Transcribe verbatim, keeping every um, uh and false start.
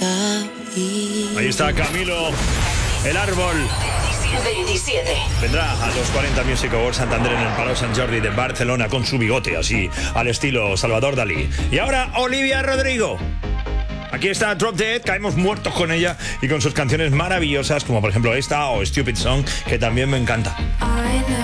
Ahí está Camilo, El Árbol. veintisiete. Vendrá a los cuarenta Music Awards Santander en el Palau Sant Jordi de Barcelona con su bigote así, al estilo Salvador Dalí. Y ahora Olivia Rodrigo. Aquí está Drop Dead, caemos muertos con ella y con sus canciones maravillosas, como por ejemplo esta o Stupid Song, que también me encanta.